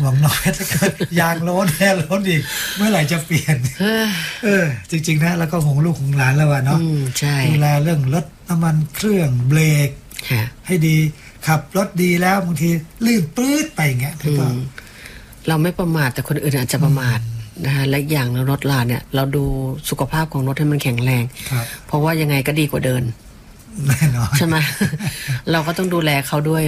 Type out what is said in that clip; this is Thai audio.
บอกน้อยแล้วก็ยางโล้นแค่โล้นอีกเมื่อไหร่จะเปลี่ยนจริงๆนะแล้วก็ของลูกของหลานแล้วเนาะใช่ดูแลเรื่องรถน้ำมันเครื่องเบรกให้ดีขับรถดีแล้วบางทีลื่นปื๊ดไปอย่างเงี้ยเราไม่ประมาทแต่คนอื่นอาจจะประมาทนะคะและอย่างรถเราเนี่ยเราดูสุขภาพของรถให้มันแข็งแรงเพราะว่ายังไงก็ดีกว่าเดินแน่นอนใช่ไหม เราก็ต้องดูแลเขาด้วย